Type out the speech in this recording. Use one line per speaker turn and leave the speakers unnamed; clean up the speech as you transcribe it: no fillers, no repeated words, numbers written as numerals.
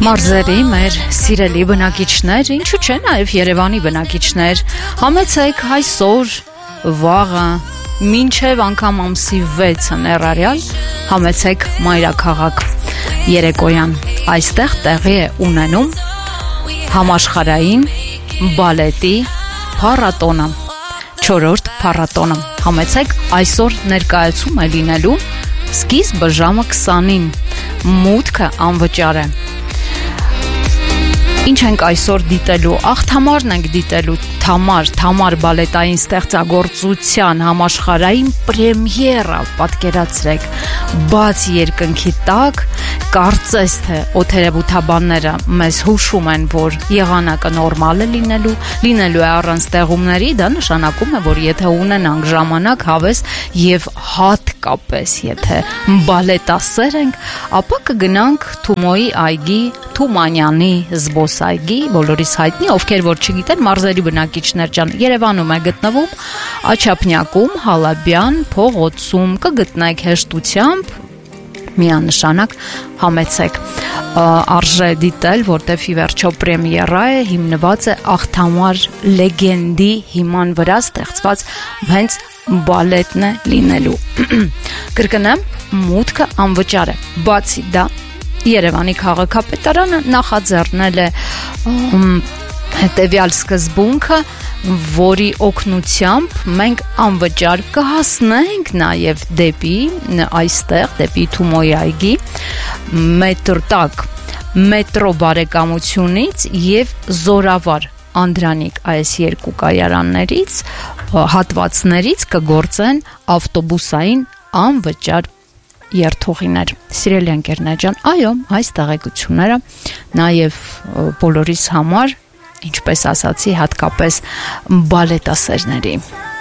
Մարզերի մեր սիրելի բնակիչներ, ինչու՞ չէ նաև Երևանի բնակիչներ, համեցեք այսօր, վաղը, մինչև անգամ ամսի 6-ը ներառյալ, համեցեք մայրաքաղաք երեկոյան։ Այստեղ տեղի է ունենում համաշխարհային բալետի փառատոնը, 4-րդ փառատոնը։ Համեցեք այսօր ներկայացում է լինելու սկիզբը ժամը 20-ին, մուտքը անվճար է։ Ինչ ենք այսօր դիտելու, աղթամարն ենք դիտելու, Թամար բալետային ստեղծագործության համաշխարհային պրեմիերա, պատկերացրեք, բաց երկնքի տակ, կարծես թե օթերևութաբանները մեզ հուշում են, որ եղանակը նորմալ է լինելու է առանց տեղումների, դա նշանակում է, որ եթե ունենանք ժամանակ, հավես եւ հատկապես եթե բալետասեր ենք, ապա կգնանք Թումոյի այգի, Թումանյանի զբոսայգի, բոլորիս հայտնի, ովքեր որ չգիտեն, մարզերի բնակիչներ ջան, Երևանում է գտնվում, Աչափնյակում, Հալաբյան փողոցում, կգտնեք հեշտությամբ, միանշանակ համեցեք, արժե դիտել, որտեվ ի վերջո պրեմիերա է, հիմնված է աղթամար լեգենդի հիման վրա ստեղծված հենց բալետն է լինելու։ Կրկնեմ, մուտքը անվճար է, բացի դա Երևանի քաղաքապետարանը նախաձեռնել է հետևյալ սկզբունքը, որի օգնությամբ մենք անվճար կհասնենք նաև դեպի այստեղ, դեպի Թումոյի այգի, մետրո բարեկամությունից եւ Զորավար Անդրանիկ այս երկու կայարաններից, հատվածներից կգործեն ավտոբուսային անվճար երթուղիներ։ Սիրելի ընկերներ ջան, այո, այս տեղեկությունները նաև բոլորիս համար, ինչպես ասացի, հատկապես բալետասերների